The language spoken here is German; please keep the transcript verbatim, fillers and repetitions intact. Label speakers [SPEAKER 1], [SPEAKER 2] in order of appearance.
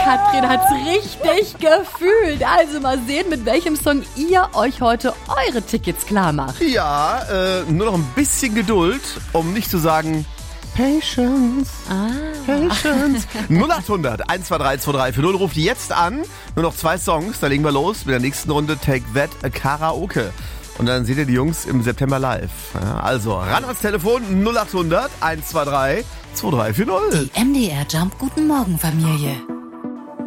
[SPEAKER 1] Katrin hat's richtig gefühlt. Also mal sehen, mit welchem Song ihr euch heute eure Tickets klar macht.
[SPEAKER 2] Ja, äh, nur noch ein bisschen Geduld, um nicht zu sagen Patience.
[SPEAKER 1] Ah.
[SPEAKER 2] Patience. null acht hundert eins zwei drei zwei drei vier null ruft jetzt an. Nur noch zwei Songs, da legen wir los mit der nächsten Runde Take That a Karaoke. Und dann seht ihr die Jungs im September live. Ja, also ran ans Telefon null acht hundert eins zwei drei zwei drei vier null.
[SPEAKER 3] Die M D R Jump Guten Morgen Familie.